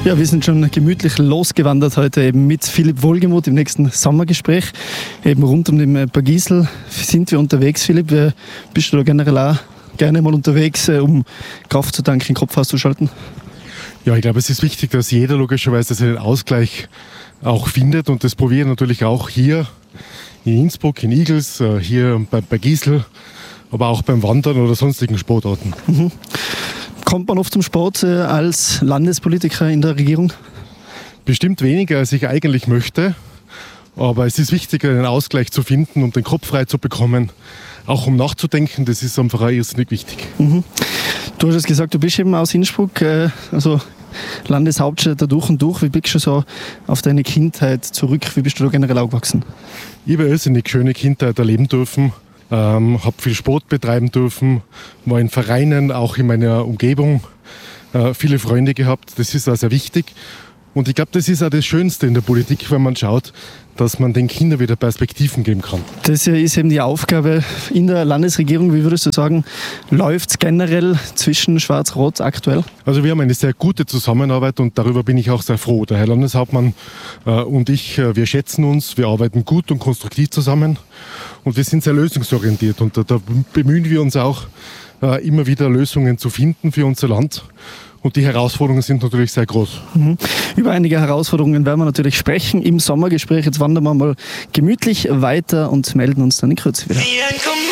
Ja, wir sind schon gemütlich losgewandert heute eben mit Philipp Wohlgemuth im nächsten Sommergespräch. Eben rund um den Bergisel sind wir unterwegs. Philipp, bist du da generell auch gerne mal unterwegs, um Kraft zu tanken, den Kopf auszuschalten? Ja, ich glaube, es ist wichtig, dass jeder logischerweise seinen Ausgleich auch findet, und das probieren natürlich auch hier in Innsbruck, in Igls, hier beim Bergisel, aber auch beim Wandern oder sonstigen Sportarten. Mhm. Kommt man oft zum Sport als Landespolitiker in der Regierung? Bestimmt weniger, als ich eigentlich möchte, aber es ist wichtig, einen Ausgleich zu finden und den Kopf frei zu bekommen, auch um nachzudenken. Das ist einfach auch irrsinnig wichtig. Mhm. Du hast es gesagt, du bist eben aus Innsbruck, also Landeshauptstadt durch und durch. Wie blickst du so auf deine Kindheit zurück? Wie bist du da generell aufgewachsen? Ich habe eine irrsinnig schöne Kindheit erleben dürfen, habe viel Sport betreiben dürfen, war in Vereinen, auch in meiner Umgebung, viele Freunde gehabt. Das ist auch sehr wichtig. Und ich glaube, das ist auch das Schönste in der Politik, wenn man schaut, dass man den Kindern wieder Perspektiven geben kann. Das ist eben die Aufgabe in der Landesregierung. Wie würdest du sagen, läuft es generell zwischen Schwarz-Rot aktuell? Also wir haben eine sehr gute Zusammenarbeit und darüber bin ich auch sehr froh. Der Herr Landeshauptmann und ich, wir schätzen uns, wir arbeiten gut und konstruktiv zusammen und wir sind sehr lösungsorientiert. Und da bemühen wir uns auch, immer wieder Lösungen zu finden für unser Land. Und die Herausforderungen sind natürlich sehr groß. Mhm. Über einige Herausforderungen werden wir natürlich sprechen im Sommergespräch. Jetzt wandern wir mal gemütlich weiter und melden uns dann in Kürze wieder.